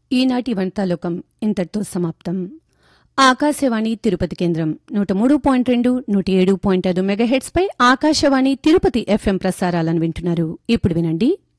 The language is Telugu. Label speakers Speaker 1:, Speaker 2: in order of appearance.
Speaker 1: ఈనాటి వంతాలోకం ఇంతటితో సమాప్తం. ఆకాశవాణి తిరుపతి కేంద్రం 103.2, 107.5 మెగాహెర్ట్జ్ పై ఆకాశవాణి తిరుపతి ఎఫ్ఎం ప్రసారాలను వింటున్నారు. ఇప్పుడు వినండి